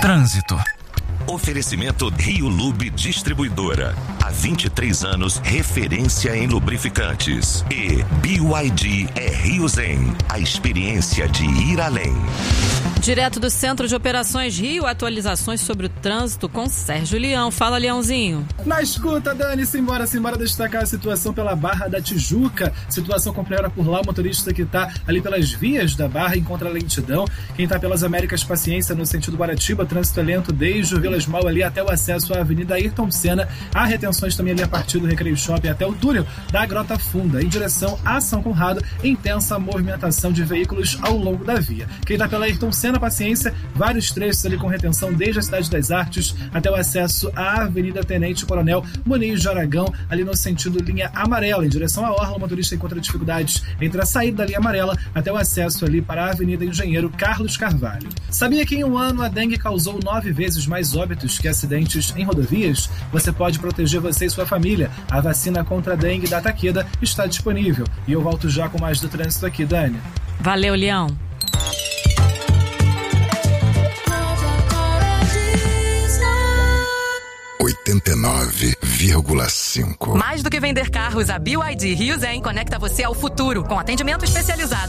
Trânsito. Oferecimento Rio Lube Distribuidora. Há 23 anos, referência em lubrificantes. E BYD é Rio Zen, a experiência de ir além. Direto do Centro de Operações Rio, atualizações sobre o trânsito com Sérgio Leão. Fala, Leãozinho. Na escuta, Dani, simbora destacar a situação pela Barra da Tijuca. Situação complicada por lá, o motorista que tá ali pelas vias da Barra encontra lentidão. Quem tá pelas Américas, paciência no sentido Guaratiba, trânsito é lento desde o Vilas Mal ali até o acesso à Avenida Ayrton Senna. Há retenções também ali a partir do Recreio Shopping até o túnel da Grota Funda, em direção a São Conrado, intensa movimentação de veículos ao longo da via. Quem tá pela Ayrton Senna, paciência, vários trechos ali com retenção desde a Cidade das Artes até o acesso à Avenida Tenente Coronel Muniz de Aragão, ali no sentido linha amarela, em direção à Orla. O motorista encontra dificuldades entre a saída da linha amarela até o acesso ali para a Avenida Engenheiro Carlos Carvalho. Sabia que em um ano a dengue causou 9 vezes mais óbitos que acidentes em rodovias? Você pode proteger você e sua família. A vacina contra a dengue da Takeda está disponível. E eu volto já com mais do trânsito aqui, Dani. Valeu, Leão. Mais do que vender carros, a BYD Rio Zen conecta você ao futuro com atendimento especializado.